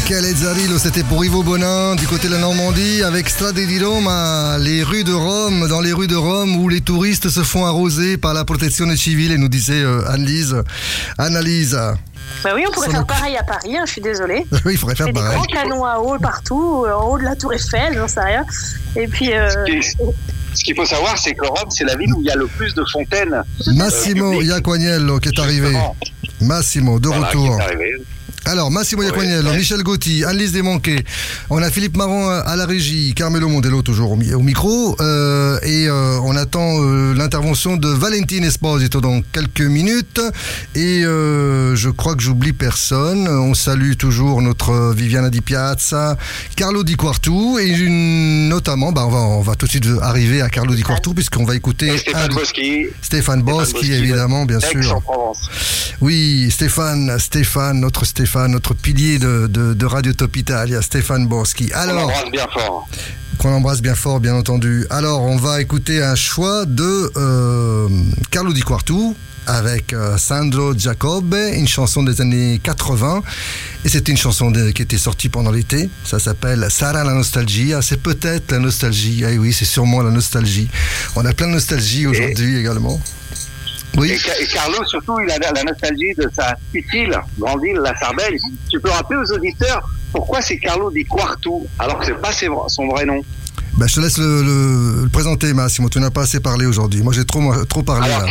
Michele Zarillo, c'était pour Ivo Bonin du côté de la Normandie avec Strade di Roma, les rues de Rome, dans les rues de Rome où les touristes se font arroser par la protezione civile, nous disait Annalise. Bah oui, on pourrait faire pareil à Paris, je suis désolée. Oui, il faudrait faire pareil. Des grands canons à eau partout, en haut de la Tour Eiffel, j'en sais rien. Et puis. Ce qu'il faut savoir, c'est que Rome, c'est la ville où il y a le plus de fontaines. Massimo Iaquaniello qui est arrivé. Massimo, de retour. Qui est arrivé. Alors, Massimo Iaquaniello, Michel Gauthier, Annelise Desmanquet, on a Philippe Marron à la régie, Carmelo Mondello toujours au micro, et on attend l'intervention de Valentine Esposito dans quelques minutes, et je crois que j'oublie personne. On salue toujours notre Viviana Di Piazza, Carlo Di Quartu, et notamment, on va tout de suite arriver à Carlo Di Quartu, puisqu'on va écouter Stéphane Boschi, évidemment, bien sûr. Oui, Stéphane, notre pilier de Radio Top Italia, Stéphane Boschi. Alors, qu'on embrasse bien fort, bien entendu. Alors, on va écouter un choix de Carlo Di Quartu avec Sandro Giacobbe, une chanson des années 80. Et c'était une chanson qui était sortie pendant l'été. Ça s'appelle Sarà la nostalgia. C'est peut-être la nostalgie. Ah oui, c'est sûrement la nostalgie. On a plein de nostalgie aujourd'hui également. Oui. Et Carlo, surtout, il a la nostalgie de sa Sicile, grande île, la Sardaigne. Tu peux rappeler aux auditeurs pourquoi c'est Carlo Di Quartu, alors que c'est pas son vrai nom? Je te laisse le présenter, Massimo. Tu n'as pas assez parlé aujourd'hui. Moi, j'ai trop parlé. Alors,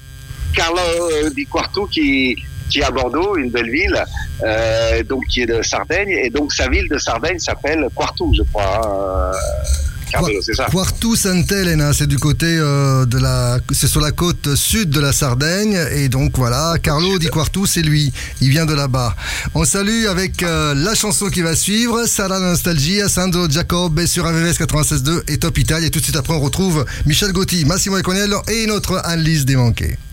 Carlo Di Quartu qui est à Bordeaux, une belle ville, donc qui est de Sardaigne, et donc sa ville de Sardaigne s'appelle Quartu, je crois. C'est ça. Quartu Sant'Elena, c'est du côté c'est sur la côte sud de la Sardaigne, et donc voilà, Carlo Di Quartu, c'est lui, il vient de là-bas. On salue avec la chanson qui va suivre, Sarà la nostalgia, Sandro Giacobbe sur AVS 96.2 et Top Italia, et tout de suite après on retrouve Michel Gauthier, Massimo Iaquaniello et notre Annelise Desmanquet.